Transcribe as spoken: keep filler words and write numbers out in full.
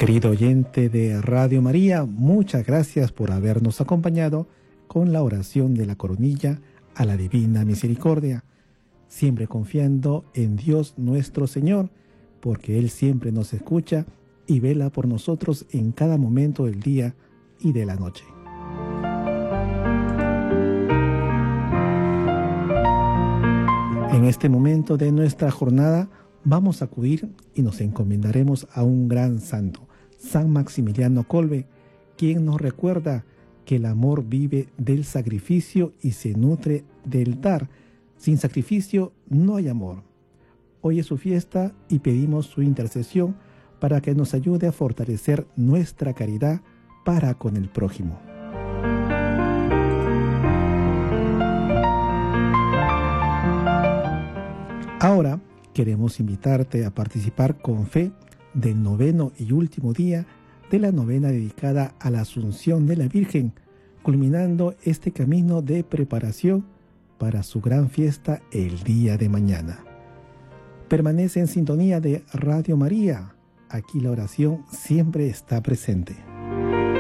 Querido oyente de Radio María, muchas gracias por habernos acompañado con la oración de la coronilla a la Divina Misericordia, siempre confiando en Dios nuestro Señor, porque Él siempre nos escucha y vela por nosotros en cada momento del día y de la noche. En este momento de nuestra jornada vamos a acudir y nos encomendaremos a un gran santo, San Maximiliano Kolbe, quien nos recuerda que el amor vive del sacrificio y se nutre del dar. Sin sacrificio no hay amor. Hoy es su fiesta y pedimos su intercesión para que nos ayude a fortalecer nuestra caridad para con el prójimo. Ahora queremos invitarte a participar con fe del noveno y último día de la novena dedicada a la Asunción de la Virgen, culminando este camino de preparación para su gran fiesta el día de mañana. Permanece en sintonía de Radio María. Aquí la oración siempre está presente.